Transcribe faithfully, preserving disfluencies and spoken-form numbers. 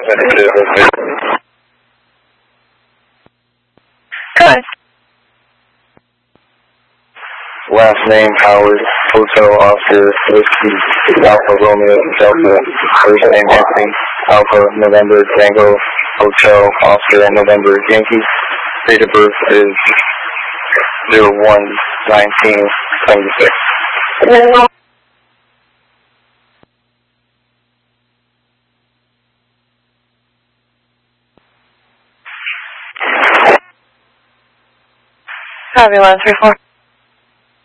Good. Last name Howard, Hotel Officer Whiskey, Alpha Romeo Delta, first name Anthony, Alpha November Tango, Hotel Officer and November Yankee. Date of birth is zero one nineteen seventy-six. Copy one three four.